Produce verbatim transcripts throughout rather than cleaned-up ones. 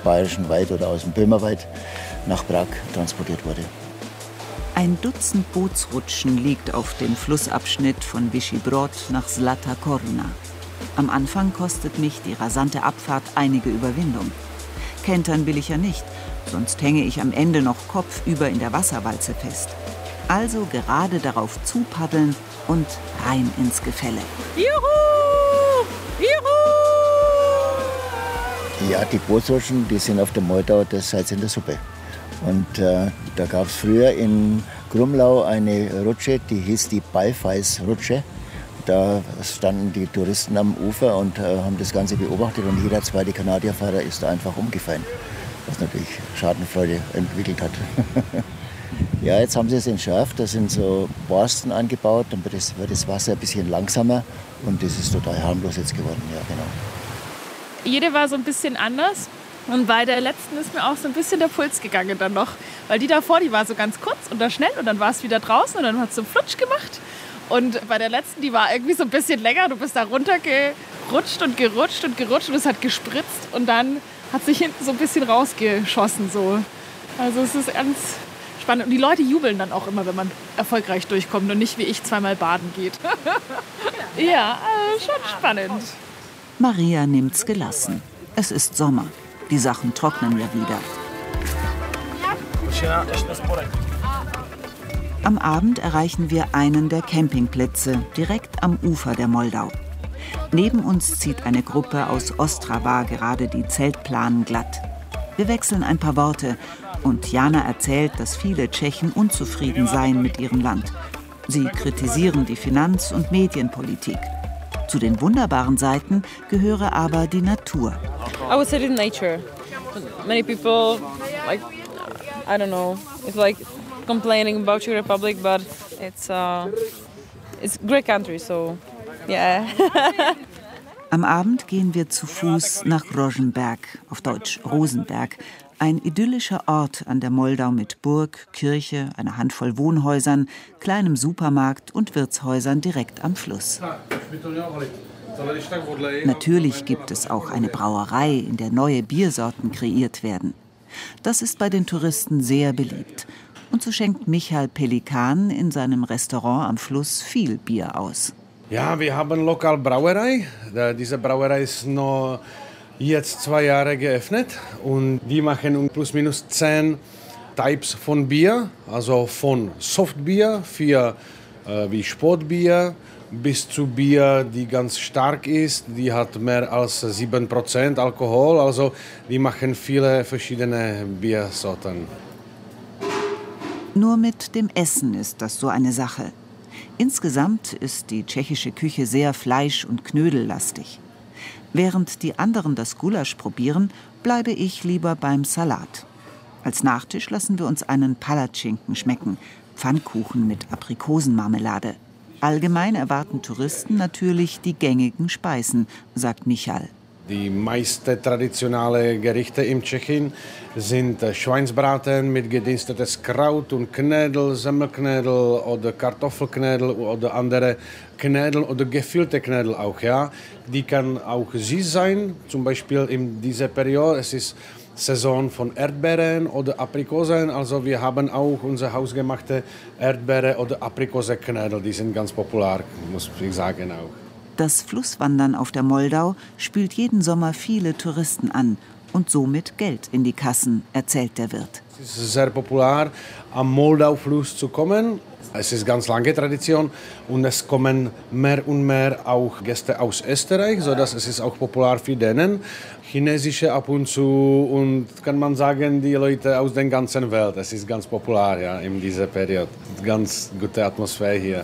Bayerischen Wald oder aus dem Böhmerwald nach Prag transportiert wurde. Ein Dutzend Bootsrutschen liegt auf dem Flussabschnitt von Vyšší Brod nach Zlatá Koruna. Am Anfang kostet mich die rasante Abfahrt einige Überwindung. Kentern will ich ja nicht, sonst hänge ich am Ende noch kopfüber in der Wasserwalze fest. Also gerade darauf zupaddeln und rein ins Gefälle. Juhu! Juhu! Ja, die Bootsrutschen, die sind auf der Moldau das Salz in der Suppe. Und äh, da gab es früher in Grumlau eine Rutsche, die hieß die Ballfalsrutsche. Da standen die Touristen am Ufer und äh, haben das Ganze beobachtet und jeder zweite Kanadierfahrer ist da einfach umgefallen, was natürlich Schadenfreude entwickelt hat. Ja, jetzt haben sie es entschärft, da sind so Borsten angebaut, dann wird das, wird das Wasser ein bisschen langsamer und das ist total harmlos jetzt geworden, ja genau. Jede war so ein bisschen anders und bei der letzten ist mir auch so ein bisschen der Puls gegangen dann noch, weil die davor, die war so ganz kurz und dann schnell und dann war es wieder draußen und dann hat es so Flutsch gemacht. Und bei der letzten, die war irgendwie so ein bisschen länger. Du bist da runtergerutscht und gerutscht und gerutscht und es hat gespritzt. Und dann hat sich hinten so ein bisschen rausgeschossen. So. Also es ist ganz spannend. Und die Leute jubeln dann auch immer, wenn man erfolgreich durchkommt und nicht wie ich zweimal baden geht. Ja, äh, schon spannend. Maria nimmt's gelassen. Es ist Sommer. Die Sachen trocknen ja wieder. Am Abend erreichen wir einen der Campingplätze direkt am Ufer der Moldau. Neben uns zieht eine Gruppe aus Ostrava gerade die Zeltplanen glatt. Wir wechseln ein paar Worte und Jana erzählt, dass viele Tschechen unzufrieden seien mit ihrem Land. Sie kritisieren die Finanz- und Medienpolitik. Zu den wunderbaren Seiten gehöre aber die Natur. I would say it's nature. Many people, like, I don't know, it's like complaining about Czech Republic, but it's uh, it's a great country, so yeah. Am Abend gehen wir zu Fuß nach Rosenberg, auf Deutsch Rosenberg, ein idyllischer Ort an der Moldau mit Burg, Kirche, einer Handvoll Wohnhäusern, kleinem Supermarkt und Wirtshäusern direkt am Fluss. Natürlich gibt es auch eine Brauerei, in der neue Biersorten kreiert werden. Das ist bei den Touristen sehr beliebt. Und so schenkt Michael Pelikan in seinem Restaurant am Fluss viel Bier aus. Ja, wir haben lokal Brauerei. Diese Brauerei ist noch jetzt zwei Jahre geöffnet. Und die machen plus minus zehn Types von Bier. Also von Softbier für äh, wie Sportbier bis zu Bier, die ganz stark ist. Die hat mehr als sieben Prozent Alkohol. Also die machen viele verschiedene Biersorten. Nur mit dem Essen ist das so eine Sache. Insgesamt ist die tschechische Küche sehr fleisch- und knödellastig. Während die anderen das Gulasch probieren, bleibe ich lieber beim Salat. Als Nachtisch lassen wir uns einen Palatschinken schmecken, Pfannkuchen mit Aprikosenmarmelade. Allgemein erwarten Touristen natürlich die gängigen Speisen, sagt Michael. Die meisten traditionellen Gerichte in Tschechien sind Schweinsbraten mit gedinstetes Kraut und Knödel, Semmelknödel oder Kartoffelknödel oder andere Knödel oder gefüllte Knödel auch. Ja. Die kann auch süß sein, zum Beispiel in dieser Periode. Es ist Saison von Erdbeeren oder Aprikosen. Also wir haben auch unsere hausgemachte Erdbeere oder Aprikosenknödel. Die sind ganz populär, muss ich sagen auch. Das Flusswandern auf der Moldau spült jeden Sommer viele Touristen an und somit Geld in die Kassen, erzählt der Wirt. Es ist sehr populär, am Moldau-Fluss zu kommen. Es ist ganz lange Tradition und es kommen mehr und mehr auch Gäste aus Österreich, sodass es ist auch populär für denen. Chinesische ab und zu und kann man sagen, die Leute aus der ganzen Welt. Es ist ganz populär ja, in dieser Periode. Ganz gute Atmosphäre hier.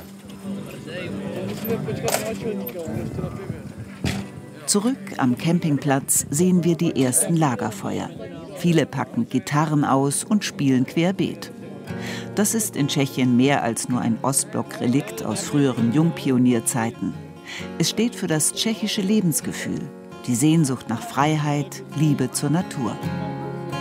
Zurück am Campingplatz sehen wir die ersten Lagerfeuer. Viele packen Gitarren aus und spielen querbeet. Das ist in Tschechien mehr als nur ein Ostblock-Relikt aus früheren Jungpionierzeiten. Es steht für das tschechische Lebensgefühl, die Sehnsucht nach Freiheit, Liebe zur Natur.